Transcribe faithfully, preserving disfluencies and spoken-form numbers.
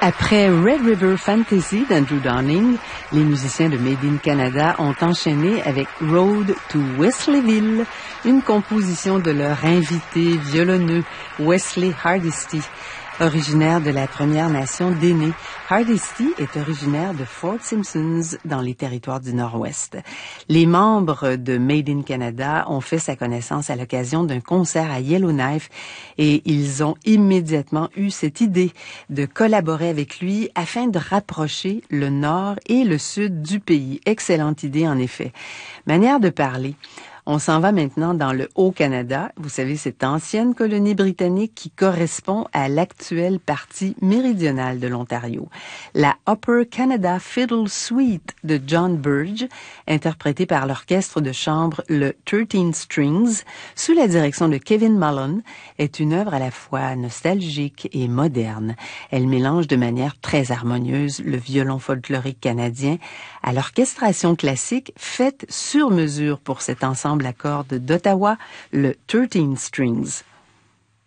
Après Red River Fantasy d'Andrew Downing, les musiciens de Made in Canada ont enchaîné avec Road to Wesleyville, une composition de leur invité violonneux Wesley Hardesty. Originaire de la Première Nation d'Aînés, Hardesty est originaire de Fort Simpson dans les territoires du Nord-Ouest. Les membres de Made in Canada ont fait sa connaissance à l'occasion d'un concert à Yellowknife et ils ont immédiatement eu cette idée de collaborer avec lui afin de rapprocher le nord et le sud du pays. Excellente idée en effet. Manière de parler. On s'en va maintenant dans le Haut-Canada, vous savez, cette ancienne colonie britannique qui correspond à l'actuelle partie méridionale de l'Ontario. La Upper Canada Fiddle Suite de John Burge, interprétée par l'orchestre de chambre le thirteen Strings, sous la direction de Kevin Mullen, est une œuvre à la fois nostalgique et moderne. Elle mélange de manière très harmonieuse le violon folklorique canadien à l'orchestration classique faite sur mesure pour cet ensemble à cordes d'Ottawa, le thirteen Strings.